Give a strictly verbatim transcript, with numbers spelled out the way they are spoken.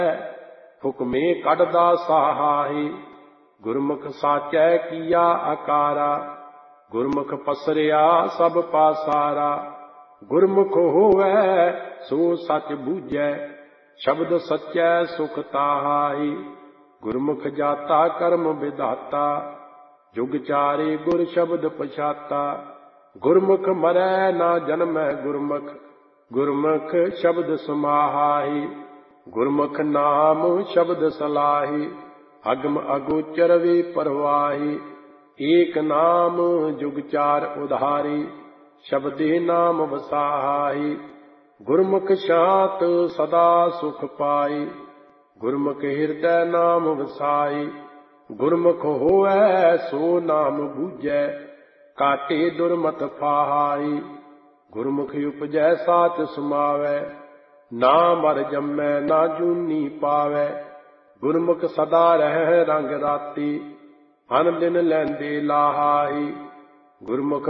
हुक्मे कढदा सहाही। गुरमुख साचै किया आकारा, गुरमुख पसरिया सब पासारा। गुरमुख होवै सो सच बूझै, शब्द सच्चै सुख ताहाई। गुरमुख जाता कर्म विधाता, जुग चारे गुर शब्द पछाता। गुरमुख मरै ना जन्मै गुरमुख, गुरमुख शब्द समाहाई। गुरमुख नाम शब्द सलाही, अगम अगोचर वे परवाही। एक नाम जुग चार उधारी, शब्दे नाम वसाहाई। गुरमुख शांत सदा सुख पाई, गुरमुख हृदय नाम वसाई। गुरमुख होवै सो नाम बूझै, काटे दुर्मत फाहाई। गुरमुख उपजै साच समावै, ना मर जम्मै ना जूनी पावै। गुरमुख सदा रहै रंग राती, अन दिन लैंदे लाहाई। गुरमुख